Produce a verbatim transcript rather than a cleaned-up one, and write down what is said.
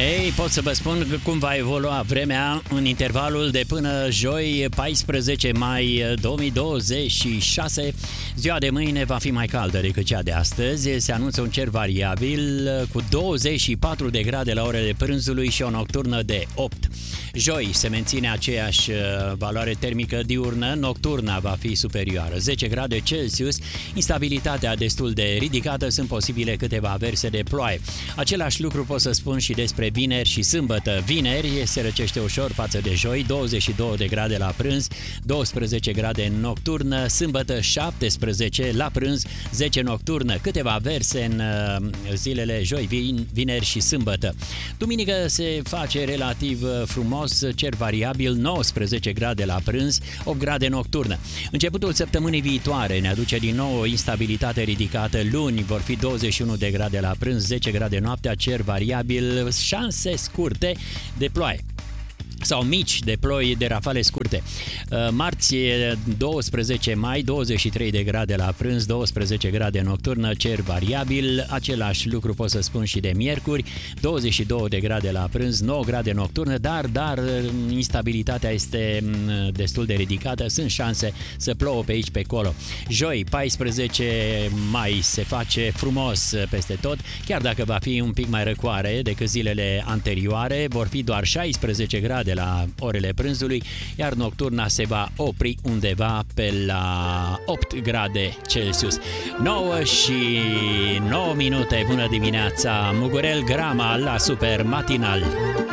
Ei, pot să vă spun cum va evolua vremea în intervalul de până joi, paisprezece mai două mii douăzeci și șase. Ziua de mâine va fi mai caldă decât cea de astăzi. Se anunță un cer variabil cu douăzeci și patru de grade la orele prânzului și o nocturnă de opt. Joi se menține aceeași valoare termică diurnă, nocturna va fi superioară, zece grade Celsius, instabilitatea destul de ridicată, sunt posibile câteva averse de ploaie. Același lucru pot să spun și despre vineri și sâmbătă. Vineri se răcește ușor față de joi, douăzeci și două de grade la prânz, douăsprezece grade în nocturnă, sâmbătă șaptesprezece la prânz, zece nocturnă, câteva averse în zilele joi, vin, vineri și sâmbătă. Duminică se face relativ frumos, cer variabil, nouăsprezece grade la prânz, opt grade nocturnă. Începutul săptămânii viitoare ne aduce din nou o instabilitate ridicată. Luni vor fi douăzeci și unu de grade la prânz, zece grade noaptea, cer variabil, șanse scurte de ploaie sau mici de ploi, de rafale scurte. Marți, douăsprezece mai, douăzeci și trei de grade la prânz, douăsprezece grade nocturnă, cer variabil. Același lucru pot să spun și de miercuri, douăzeci și două de grade la prânz, nouă grade nocturnă, dar, dar instabilitatea este destul de ridicată, sunt șanse să plouă pe aici, pe acolo. Joi, paisprezece mai, se face frumos peste tot, chiar dacă va fi un pic mai răcoare decât zilele anterioare, vor fi doar șaisprezece grade la orele prânzului, iar nocturna se va opri undeva pe la opt grade Celsius. nouă și nouă minute, bună dimineața, Mugurel Grama la Super Matinal.